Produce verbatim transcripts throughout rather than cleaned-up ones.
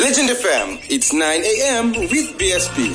Legend F M, it's nine a.m. with B S P.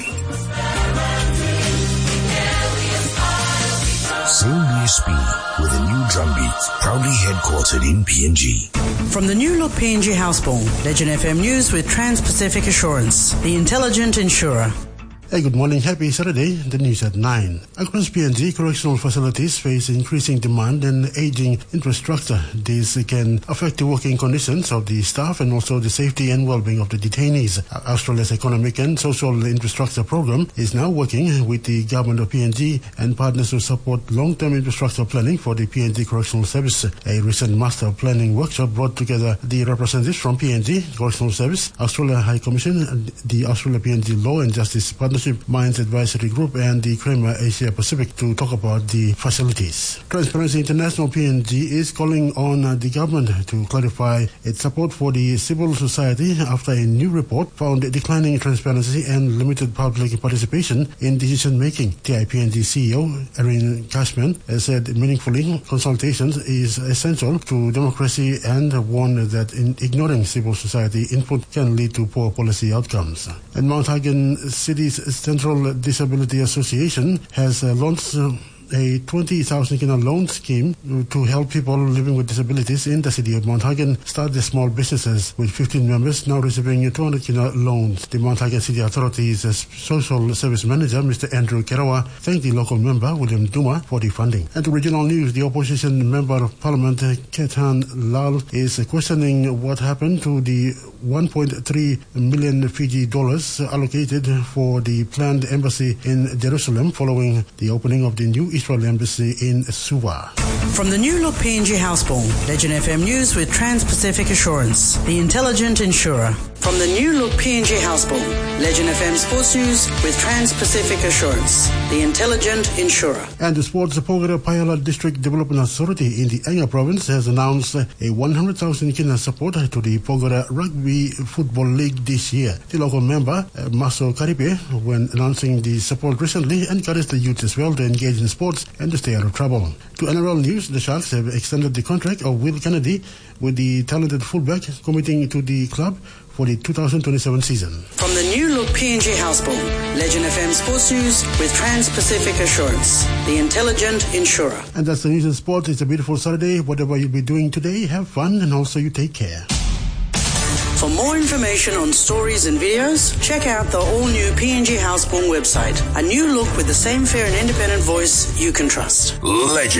Same B S P with a new drum beat, proudly headquartered in P N G. From the new look P N G Houseborn, Legend F M News with Trans-Pacific Assurance, the intelligent insurer. Hey, good morning. Happy Saturday. The news at nine. Across P N G, correctional facilities face increasing demand and aging infrastructure. This can affect the working conditions of the staff and also the safety and well-being of the detainees. Australia's Economic and Social Infrastructure Program is now working with the government of P N G and partners to support long-term infrastructure planning for the P N G Correctional Service. A recent master planning workshop brought together the representatives from P N G Correctional Service, Australia High Commission, the Australia P N G Law and Justice Partnership, Minds Advisory Group and the Kramer Asia Pacific to talk about the facilities. Transparency International P N G is calling on uh, the government to clarify its support for the civil society after a new report found declining transparency and limited public participation in decision making. T I P N G C E O Erin Cashman has said meaningfully consultations is essential to democracy and warned that in ignoring civil society input can lead to poor policy outcomes. And Mount Hagen City's Central Disability Association has uh, launched uh, a twenty thousand kina loan scheme to help people living with disabilities in the city of Mount Hagen start their small businesses, with fifteen members now receiving two hundred kina loans. The Mount Hagen City Authority's Social Service Manager, Mister Andrew Kerawa, thanked the local member, William Duma, for the funding. And to regional news, the opposition member of parliament, Ketan Lal, is questioning what happened to the one point three million Fiji dollars allocated for the planned embassy in Jerusalem following the opening of the new Israel Embassy in Suva. From the new look P N G Houseborn, Legend F M News with Trans-Pacific Assurance, the intelligent insurer. From the new look P N G Houseborn, Legend F M Sports News with Trans-Pacific Assurance, the intelligent insurer. And the Sports Porgera Payala District Development Authority in the Anga province has announced a one hundred thousand kina support to the Porgera Rugby Football League this year. The local member, uh, Maso Karipe, when announcing the support recently, encouraged the youth as well to engage in sports and to stay out of trouble. To N R L News, the Sharks have extended the contract of Will Kennedy with the talented fullback committing to the club for the two thousand twenty-seven season. From the new look P N G Houseborn, Legend F M Sports News with Trans-Pacific Assurance, the intelligent insurer. And that's the news in sport. It's a beautiful Saturday. Whatever you'll be doing today, have fun and also you take care. For more information on stories and videos, check out the all-new P N G Houseborn website. A new look with the same fair and independent voice you can trust. Legend.